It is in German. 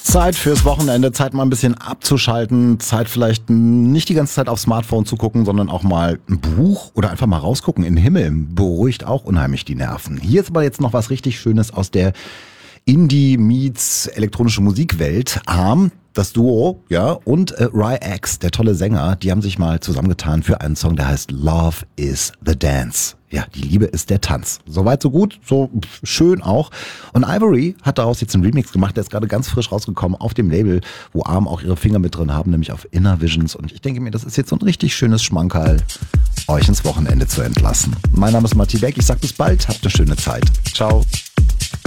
Zeit fürs Wochenende, Zeit mal ein bisschen abzuschalten, Zeit vielleicht nicht die ganze Zeit aufs Smartphone zu gucken, sondern auch mal ein Buch oder einfach mal rausgucken in den Himmel. Beruhigt auch unheimlich die Nerven. Hier ist aber jetzt noch was richtig Schönes aus der Indie meets elektronische Musikwelt. Arm, das Duo, ja, und Ry-X, der tolle Sänger, die haben sich mal zusammengetan für einen Song, der heißt Love is the Dance. Ja, die Liebe ist der Tanz. Soweit, so gut, so schön auch. Und Ivory hat daraus jetzt einen Remix gemacht, der ist gerade ganz frisch rausgekommen auf dem Label, wo Arm auch ihre Finger mit drin haben, nämlich auf Inner Visions. Und ich denke mir, das ist jetzt so ein richtig schönes Schmankerl, euch ins Wochenende zu entlassen. Mein Name ist Matti Beck, ich sag bis bald, habt eine schöne Zeit. Ciao.